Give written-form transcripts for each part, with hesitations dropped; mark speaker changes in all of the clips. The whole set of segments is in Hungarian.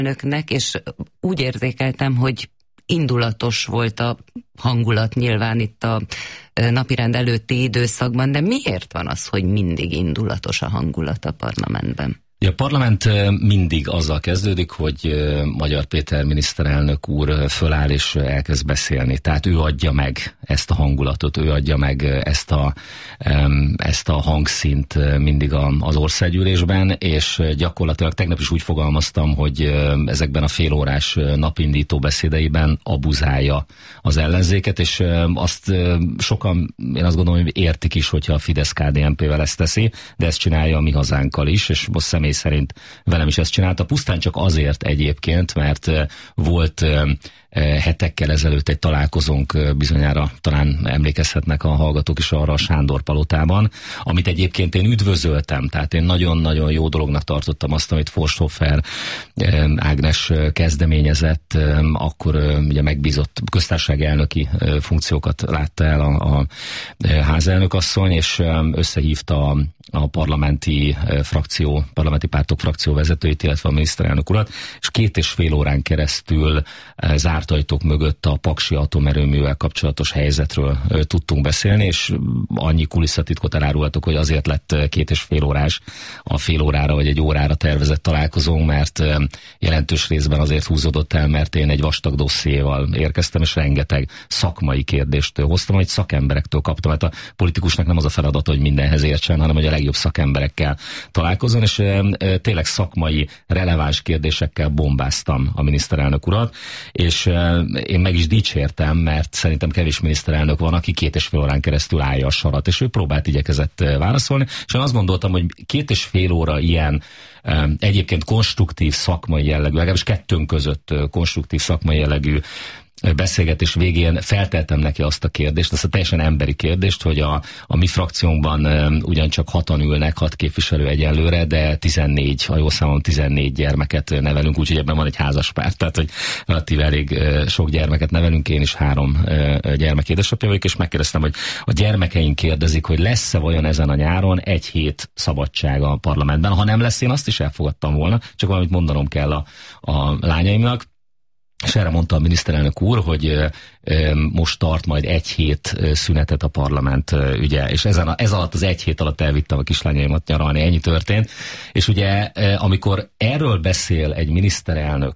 Speaker 1: elnöknek, és úgy érzékeltem, hogy indulatos volt a hangulat nyilván itt a napirend előtti időszakban, de miért van az, hogy mindig indulatos a hangulat a parlamentben?
Speaker 2: A parlament mindig azzal kezdődik, hogy Magyar Péter miniszterelnök úr föláll és elkezd beszélni. Tehát ő adja meg ezt a hangulatot, ő adja meg ezt a hangszínt mindig az országgyűlésben, és gyakorlatilag tegnap is úgy fogalmaztam, hogy ezekben a félórás napindító beszédeiben abuzálja az ellenzéket, és azt sokan, én azt gondolom, hogy értik is, hogyha a Fidesz-KDNP-vel ezt teszi, de ezt csinálja a Mi Hazánkkal is, és most személy szerint velem is ezt csinálta. Pusztán csak azért egyébként, mert volt hetekkel ezelőtt egy találkozónk, bizonyára talán emlékezhetnek a hallgatók is arra a Sándor palotában, amit egyébként én üdvözöltem, tehát én nagyon-nagyon jó dolognak tartottam azt, amit Forsthofer Ágnes kezdeményezett, akkor ugye megbízott köztársasági elnöki funkciókat látta el a házelnök asszony, és összehívta a parlamenti pártok frakcióvezetőit, illetve a miniszterelnök urat, és 2,5 órán keresztül zárt ajtók mögött a paksi atomerőművel kapcsolatos helyzetről tudtunk beszélni, és annyi kulisszatitkot elárulhatok, hogy azért lett 2,5 órás a fél órára vagy egy órára tervezett találkozónk, mert jelentős részben azért húzódott el, mert én egy vastag dossziéval érkeztem, és rengeteg szakmai kérdést hoztam, amit szakemberektől kaptam. Hát a politikusnak nem az a feladat, hogy mindenhez értsen, hanem hogy a legjobb szakemberekkel találkozzon, és tényleg szakmai, releváns kérdésekkel bombáztam a miniszterelnök urat, és én meg is dicsértem, mert szerintem kevés miniszterelnök van, aki 2,5 órán keresztül állja a sarat, és ő igyekezett válaszolni, és én azt gondoltam, hogy 2,5 óra ilyen egyébként konstruktív szakmai jellegű, legalábbis kettőnk között konstruktív szakmai jellegű beszélgetés végén felteltem neki azt a kérdést, azt a teljesen emberi kérdést, hogy a mi frakciónkban ugyancsak 6-an ülnek, 6 képviselő egyelőre, de 14, ha jól számolom, 14 gyermeket nevelünk, úgyhogy ebben van egy házaspár, tehát hogy relatív elég sok gyermeket nevelünk, én is 3 gyermek édesapja vagyok, és megkérdeztem, hogy a gyermekeink kérdezik, hogy lesz-e vajon ezen a nyáron 1 hét szabadság a parlamentben, ha nem lesz, én azt is elfogadtam volna, csak valamit mondanom kell a lányaimnak. És erre mondta a miniszterelnök úr, hogy most tart majd 1 hét szünetet a parlament ügye, és ez alatt az 1 hét alatt elvittem a kislányaimat nyaralni, ennyi történt. És ugye amikor erről beszél egy miniszterelnök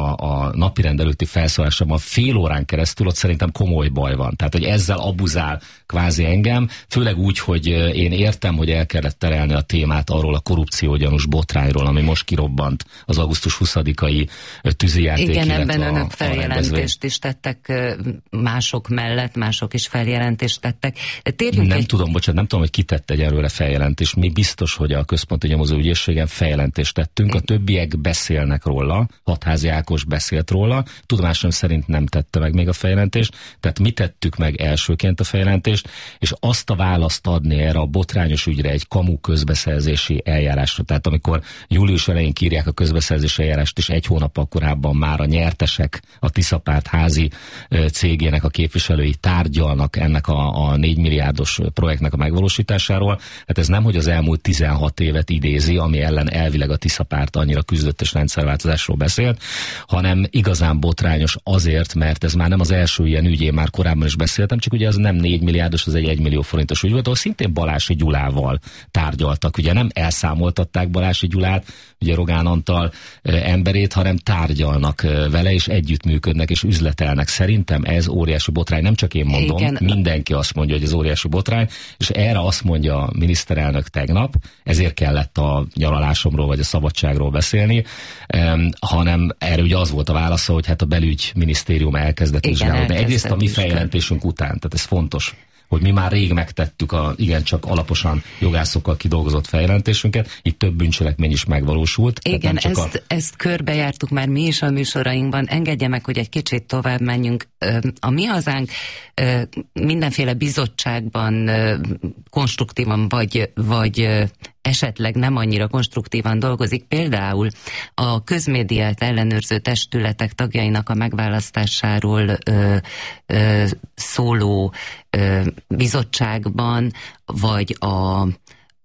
Speaker 2: a napirend előtti felszólásában fél órán keresztül, ott szerintem komoly baj van. Tehát, hogy ezzel abuzál kvázi engem, főleg úgy, hogy én értem, hogy el kellett terelni a témát arról a korrupciógyanús botrányról, ami most kirobbant az augusztus 20-ai tűzijáték.
Speaker 1: Igen, ebben önök feljelentést is tettek mások mellett, mások is feljelentést tettek.
Speaker 2: Nem tudom, hogy ki tett egyelőre feljelentést. Mi biztos, hogy a Központi Nyomozóügyészségen feljelentést tettünk, a többiek beszélnek róla, Hatházi Ákos beszélt róla, tudomásom szerint nem tette meg még a feljelentést, tehát mi tettük meg elsőként a feljelentést, és azt a választ adni erre a botrányos ügyre egy kamu közbeszerzési eljárásra. Tehát amikor július elején írják a közbeszerzési eljárást, és 1 hónappal korábban már a nyertesek, a Tiszapárt házi cégének a képviselői tárgyalnak ennek a 4 milliárdos projektnek a megvalósításáról. Hát ez nem, hogy az elmúlt 16 évet idézi, ami ellen elvileg a Tiszapárt annyira küzdött és rendszerváltozásról beszélt, hanem igazán botrányos azért, mert ez már nem az első ilyen ügy, én már korábban is beszéltem, csak ugye az nem 4 milliárdos, az egy 1 millió forintos ügy volt, ahol szintén Balási Gyulával tárgyaltak. Ugye nem elszámoltatták Balási Gyulát, ugye Rogán Antal emberét, hanem tárgyalnak vele, és együttműködnek, és üzletelnek. Szerintem ez óriási botrány, nem csak én mondom, igen. Mindenki azt mondja, hogy ez óriási botrány, és erre azt mondja a miniszterelnök tegnap, ezért kellett a nyaralásomról, vagy a szabadságról beszélni, hanem erre ugye az volt a válasza, hogy hát a belügyminisztérium elkezdett vizsgálódni. Egyrészt a mi feljelentésünk után, tehát ez fontos, hogy mi már rég megtettük igencsak alaposan jogászokkal kidolgozott feljelentésünket, itt több bűncselekmény is megvalósult.
Speaker 1: Igen, ezt körbejártuk már mi is a műsorainkban. Engedje meg, hogy egy kicsit tovább menjünk. A Mi Hazánk mindenféle bizottságban konstruktívan vagy esetleg nem annyira konstruktívan dolgozik, például a közmédiát ellenőrző testületek tagjainak a megválasztásáról szóló bizottságban, vagy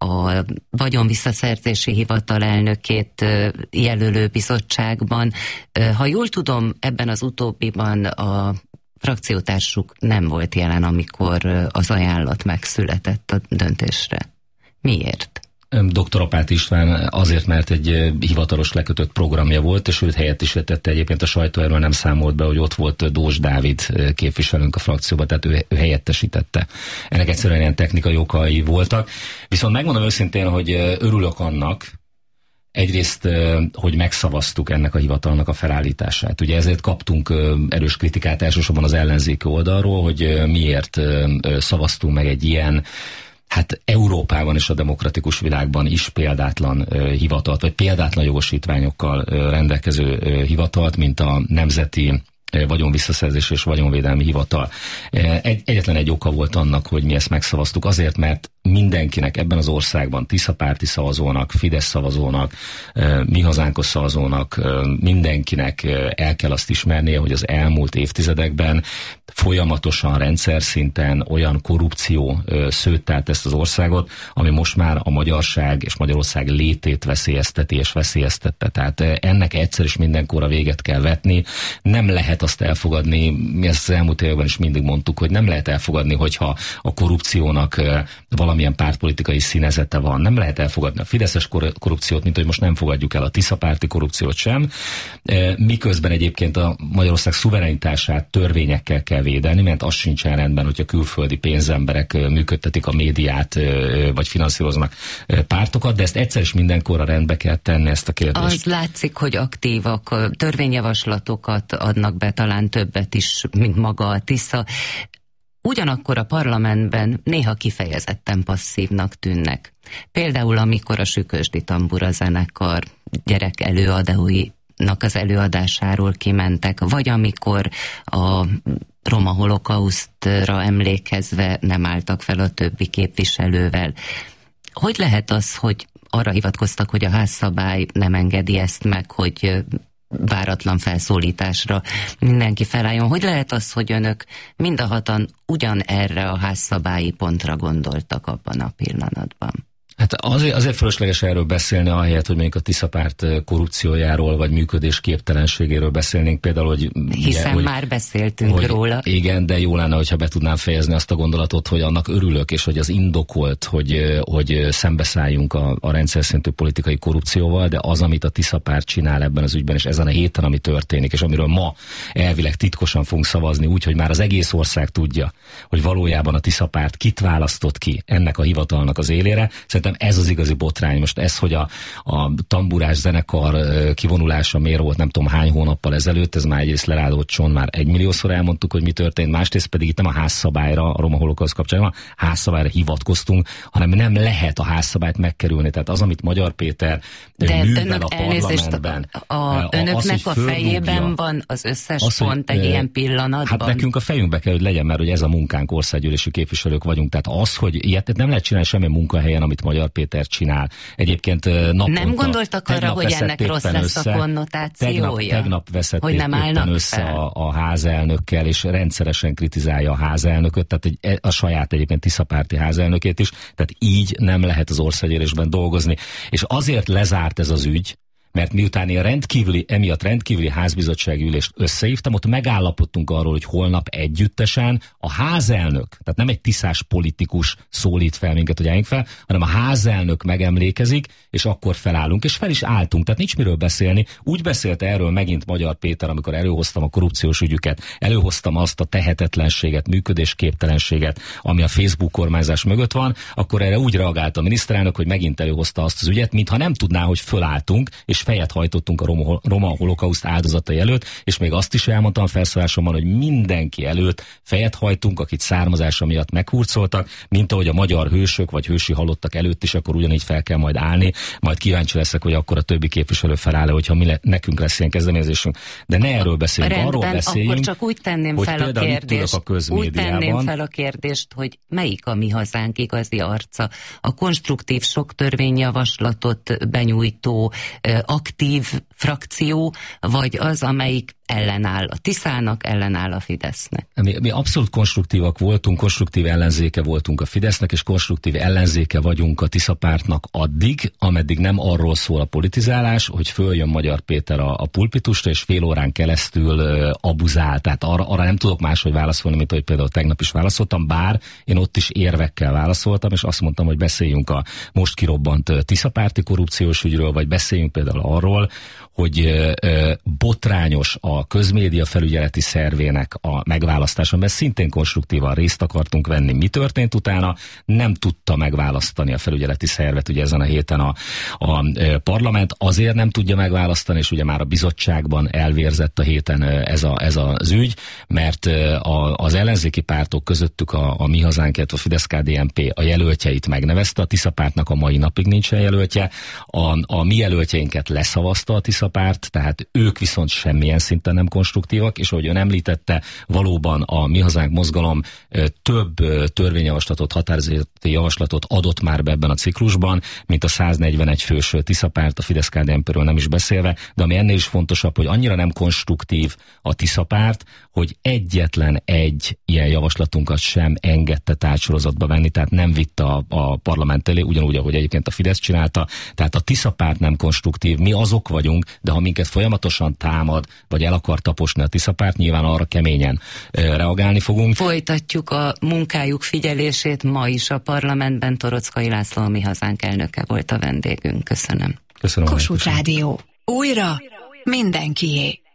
Speaker 1: a vagyonvisszaszerzési hivatal elnökét jelölő bizottságban. Ha jól tudom, ebben az utóbbiban a frakciótársuk nem volt jelen, amikor az ajánlat megszületett a döntésre. Miért?
Speaker 2: Dr. Apát István azért, mert egy hivatalos lekötött programja volt, és őt helyettesítette. Egyébként a sajtó erről nem számolt be, hogy ott volt Dós Dávid képviselőnk a frakcióban, tehát ő helyettesítette. Ennek egyszerűen ilyen technikai okai voltak. Viszont megmondom őszintén, hogy örülök annak, egyrészt, hogy megszavaztuk ennek a hivatalnak a felállítását. Ugye ezért kaptunk erős kritikát elsősorban az ellenzéki oldalról, hogy miért szavaztunk meg egy ilyen, hát Európában és a demokratikus világban is példátlan hivatalt, vagy példátlan jogosítványokkal rendelkező hivatalt, mint a Nemzeti Vagyonvisszaszerzés és Vagyonvédelmi Hivatal. Egyetlen egy oka volt annak, hogy mi ezt megszavaztuk, azért, mert mindenkinek ebben az országban, Tisza-párti szavazónak, Fidesz szavazónak, Mi Hazánkos szavazónak, mindenkinek el kell azt ismernie, hogy az elmúlt évtizedekben folyamatosan rendszer-szinten olyan korrupció szőtt ezt az országot, ami most már a magyarság és Magyarország létét veszélyezteti és veszélyeztette. Tehát ennek egyszer is mindenkorra véget kell vetni. Nem lehet azt elfogadni, mi ezt az elmúlt években is mindig mondtuk, hogy nem lehet elfogadni, hogyha a korrupciónak valamilyen pártpolitikai színezete van. Nem lehet elfogadni a fideszes korrupciót, mint hogy most nem fogadjuk el a Tisza-párti korrupciót sem. Miközben egyébként a Magyarország szuverenitását törvényekkel kell védeni, mert az sincsen rendben, hogyha külföldi pénzemberek működtetik a médiát, vagy finanszíroznak pártokat, de ezt egyszer is mindenkorra rendbe kell tenni, ezt a kérdést.
Speaker 1: Az látszik, hogy aktívak, törvényjavaslatokat adnak be, talán többet is, mint maga a Tisza. Ugyanakkor a parlamentben néha kifejezetten passzívnak tűnnek. Például amikor a Sükösdi Tambura zenekar gyerek előadóinak az előadásáról kimentek, vagy amikor a roma holokausztra emlékezve nem álltak fel a többi képviselővel. Hogy lehet az, hogy arra hivatkoztak, hogy a házszabály nem engedi ezt meg, hogy váratlan felszólításra mindenki felálljon? Hogy lehet az, hogy önök mind a hatan ugyanerre a házszabályi pontra gondoltak abban a pillanatban?
Speaker 2: Hát azért fölösleges erről beszélni, ahelyett, hogy mondjuk a Tisza-párt korrupciójáról, vagy működésképtelenségéről beszélnénk, például, hogy...
Speaker 1: Hiszen ugye, már beszéltünk róla.
Speaker 2: Igen, de jó lenne, hogyha be tudnám fejezni azt a gondolatot, hogy annak örülök, és hogy az indokolt, hogy szembeszálljunk a rendszer szintű politikai korrupcióval, de az, amit a Tisza-párt csinál ebben az ügyben, és ezen a héten, ami történik, és amiről ma elvileg titkosan fogunk szavazni, úgy, hogy már az egész ország tudja, hogy valójában a Tisza-párt kit választott ki ennek a hivatalnak az élére. Szerintem ez az igazi botrány. Most ez, hogy a tamburás zenekar kivonulása miért volt nem tudom hány hónappal ezelőtt, ez már egyrészt lerádott cson, már 1 milliószor elmondtuk, hogy mi történt, másrészt pedig itt nem a házszabályra, a roma holokauszt kapcsolatban, a házszabályra hivatkoztunk, hanem nem lehet a házszabályt megkerülni. Tehát az, amit Magyar Péter művel a parlamentben.
Speaker 1: Önöknek a fejében van az összes pont egy ilyen pillanatban?
Speaker 2: Hát nekünk a fejünkbe kell, hogy legyen, mert hogy ez a munkánk, országgyűlési képviselők vagyunk. Tehát az, hogy ilyet nem lehet csinálni semmilyen munkahelyen, amit Magyar Péter csinál. Egyébként naponta... Nem
Speaker 1: gondoltak arra, hogy ennek rossz lesz a konnotációja?
Speaker 2: Tegnap veszett éppen össze a házelnökkel, és rendszeresen kritizálja a házelnököt, tehát a saját egyébként Tisza-párti házelnökét is, tehát így nem lehet az országgyűlésben dolgozni. És azért lezárt ez az ügy, mert miután én emiatt rendkívüli házbizottsági ülést összehívtam, ott megállapodtunk arról, hogy holnap együttesen a házelnök, tehát nem egy tiszás politikus szólít fel minket, hogy álljunk fel, hanem a házelnök megemlékezik, és akkor felállunk, és fel is álltunk, tehát nincs miről beszélni. Úgy beszélt erről megint Magyar Péter, amikor előhoztam a korrupciós ügyüket, előhoztam azt a tehetetlenséget, működésképtelenséget, ami a Facebook kormányzás mögött van, akkor erre úgy reagált a miniszterelnök, hogy megint előhozta azt az ügyet, mintha nem tudná, hogy fölálltunk, és fejet hajtottunk a roma holokauszt áldozatai előtt, és még azt is elmondtam a felszólásomban, hogy mindenki előtt fejet hajtunk, akit származása miatt meghurcoltak, mint ahogy a magyar hősök vagy hősi halottak előtt is, akkor ugyanígy fel kell majd állni, majd kíváncsi leszek, hogy akkor a többi képviselő feláll, hogyha nekünk lesz ilyen kezdeményezésünk. De ne erről beszéljünk, arról beszéljünk,
Speaker 1: akkor csak úgy tenném
Speaker 2: hogy
Speaker 1: fel a kérdést,
Speaker 2: úgy
Speaker 1: tenném fel a kérdést, hogy melyik a Mi Hazánk igazi arca. A konstruktív sok törvényjavaslatot benyújtó, aktív frakció, vagy az, amelyik ellenáll a Tiszának, ellenáll a Fidesznek?
Speaker 2: Mi abszolút konstruktívak voltunk, konstruktív ellenzéke voltunk a Fidesznek, és konstruktív ellenzéke vagyunk a Tisza pártnak addig, ameddig nem arról szól a politizálás, hogy följön Magyar Péter a pulpitusra, és fél órán keresztül abuzál. Tehát arra nem tudok máshogy válaszolni, mint hogy például tegnap is válaszoltam, bár én ott is érvekkel válaszoltam, és azt mondtam, hogy beszéljünk a most kirobbant Tisza párti korrupciós ügyről, vagy beszéljünk például arról, hogy botrányos a közmédia felügyeleti szervének a megválasztása, mert szintén konstruktívan részt akartunk venni. Mi történt utána? Nem tudta megválasztani a felügyeleti szervet, ugye ezen a héten a parlament azért nem tudja megválasztani, és ugye már a bizottságban elvérzett a héten ez az ügy, mert az ellenzéki pártok közöttük a Mi Hazánk, a Fidesz-KDNP a jelöltjeit megnevezte, a Tisza pártnak a mai napig nincsen jelöltje, a mi jelöltjeinket leszavazta a Tisza párt, tehát ők viszont semmilyen szinten nem konstruktívak, és ahogy ön említette, valóban a Mi Hazánk mozgalom több törvényjavaslatot, határozati javaslatot adott már be ebben a ciklusban, mint a 141 fős Tisza párt, a Fidesz-KDNP-ről nem is beszélve, de ami ennél is fontosabb, hogy annyira nem konstruktív a Tisza párt, hogy egyetlen egy ilyen javaslatunkat sem engedte tárgysorozatba venni, tehát nem vitte a parlament elé, ugyanúgy, ahogy egyébként a Fidesz csinálta, tehát a Tisza párt nem konstruktív, mi azok vagyunk, de ha minket folyamatosan támad, vagy el akar taposni a Tisza párt, nyilván arra keményen reagálni fogunk.
Speaker 1: Folytatjuk a munkájuk figyelését, ma is a parlamentben Toroczkai László, a Mi Hazánk elnöke volt a vendégünk. Köszönöm.
Speaker 2: Köszönöm.
Speaker 3: Kossuth Rádió. Újra mindenkié.